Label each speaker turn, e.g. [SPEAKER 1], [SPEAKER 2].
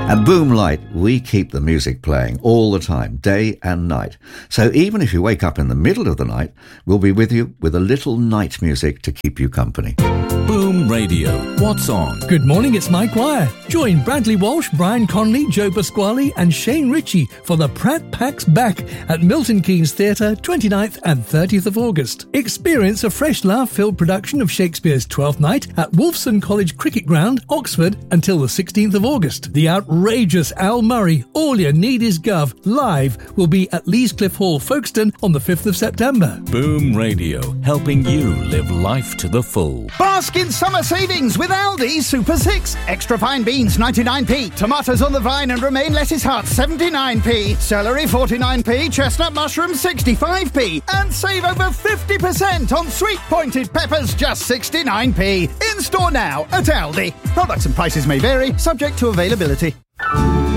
[SPEAKER 1] At Boomlight, we keep the music playing all the time, day and night. So even if you wake up in the middle of the night, we'll be with you with a little night music to keep you company.
[SPEAKER 2] Boom Radio. What's on?
[SPEAKER 3] Good morning, it's Mike Wire. Join Bradley Walsh, Brian Conley, Joe Pasquale and Shane Ritchie for the Pratt Packs Back at Milton Keynes Theatre, 29th and 30th of August. Experience a fresh laugh-filled production of Shakespeare's Twelfth Night at Wolfson College Cricket Ground, Oxford, until the 16th of August. The outrageous Al Murray, All You Need Is Gov, live will be at Leescliffe Hall, Folkestone on the 5th of September.
[SPEAKER 2] Boom Radio, helping you live life to the full.
[SPEAKER 4] Bask in summer savings with Aldi Super 6. Extra fine beans 99p. Tomatoes on the vine and romaine lettuce hearts 79p. Celery 49p. Chestnut mushrooms 65p. And save over 50% on sweet pointed peppers just 69p. In store now at Aldi. Products and prices may vary, subject to availability.